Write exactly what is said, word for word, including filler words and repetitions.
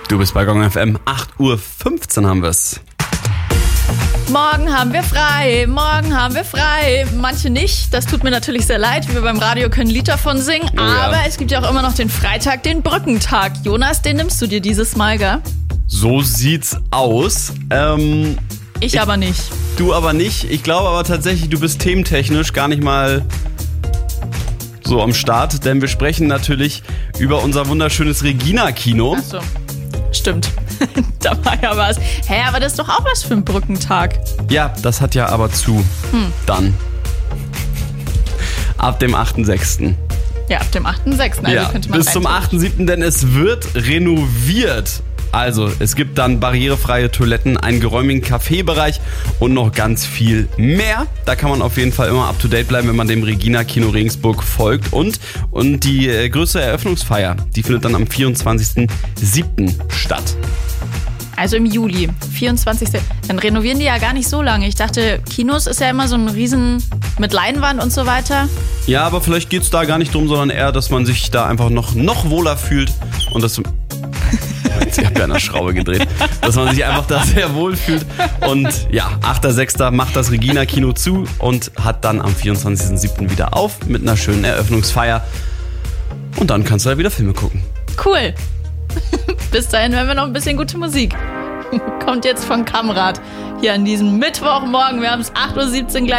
Du bist bei Gong F M, acht Uhr fünfzehn haben wir's. Morgen haben wir frei, morgen haben wir frei. Manche nicht, das tut mir natürlich sehr leid. Wir beim Radio können ein Lied davon singen. Oh ja. Aber es gibt ja auch immer noch den Freitag, den Brückentag. Jonas, den nimmst du dir dieses Mal, gell? So sieht's aus. Ähm, Ich, Ich- aber nicht. du aber nicht. Ich glaube aber tatsächlich, du bist thementechnisch gar nicht mal so am Start. Denn wir sprechen natürlich über unser wunderschönes Regina-Kino. Achso, stimmt. Da war ja was. Hä, aber das ist doch auch was für ein Brückentag. Ja, das hat ja aber zu. Hm. Dann. Ab dem achten sechsten Ja, ab dem achten sechsten Also Ja, könnte man bis zum rein- achten siebten denn es wird renoviert. Also, es gibt dann barrierefreie Toiletten, einen geräumigen Kaffeebereich und noch ganz viel mehr. Da kann man auf jeden Fall immer up to date bleiben, wenn man dem Regina Kino Regensburg folgt. Und, und die äh, größte Eröffnungsfeier, die findet dann am vierundzwanzigsten siebten statt. Also im Juli, vierundzwanzigsten Dann renovieren die ja gar nicht so lange. Ich dachte, Kinos ist ja immer so ein Riesen mit Leinwand und so weiter. Ja, aber vielleicht geht's da gar nicht drum, sondern eher, dass man sich da einfach noch, noch wohler fühlt und das... Ich habe ja an der Schraube gedreht. Dass man sich einfach da sehr wohl fühlt. Und ja, achter sechster macht das Regina Kino zu und hat dann am vierundzwanzigsten siebten wieder auf mit einer schönen Eröffnungsfeier. Und dann kannst du da wieder Filme gucken. Cool. Bis dahin hören wir noch ein bisschen gute Musik. Kommt jetzt von Kamrat hier an diesem Mittwochmorgen. Wir haben es acht Uhr siebzehn gleich.